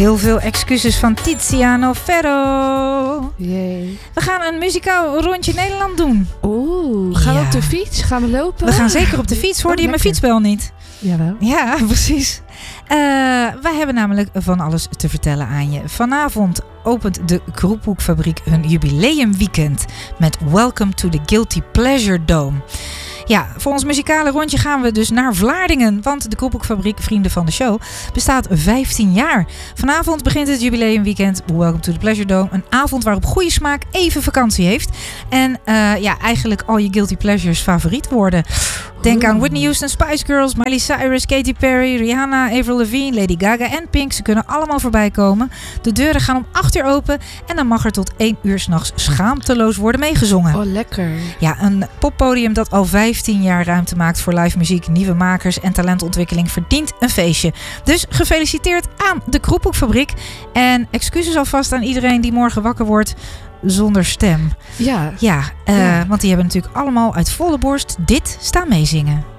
Heel veel excuses van Tiziano Ferro. Jee. We gaan een muzikaal rondje Nederland doen. Oeh, gaan we op de fiets? Gaan we lopen? We gaan zeker op de fiets. Hoorde je mijn fietsbel niet? Jawel. Ja, precies. Wij hebben namelijk van alles te vertellen aan je. Vanavond opent de Kroephoekfabriek hun jubileumweekend met Welcome to the Guilty Pleasure Dome. Ja, voor ons muzikale rondje gaan we dus naar Vlaardingen. Want de Kroephoekfabriek, vrienden van de show, bestaat 15 jaar. Vanavond begint het jubileumweekend Welcome to the Pleasure Dome. Een avond waarop goede smaak even vakantie heeft. En eigenlijk al je guilty pleasures favoriet worden. Denk aan Whitney Houston, Spice Girls, Miley Cyrus, Katy Perry, Rihanna, Avril Lavigne, Lady Gaga en Pink. Ze kunnen allemaal voorbij komen. De deuren gaan om 8 uur open en dan mag er tot 1 uur 's nachts schaamteloos worden meegezongen. Oh, lekker. Ja, een poppodium dat al 15 jaar ruimte maakt voor live muziek, nieuwe makers en talentontwikkeling verdient een feestje. Dus gefeliciteerd aan de Kroephoekfabriek. En excuses alvast aan iedereen die morgen wakker wordt zonder stem. Ja. Want die hebben natuurlijk allemaal uit volle borst dit staan meezingen.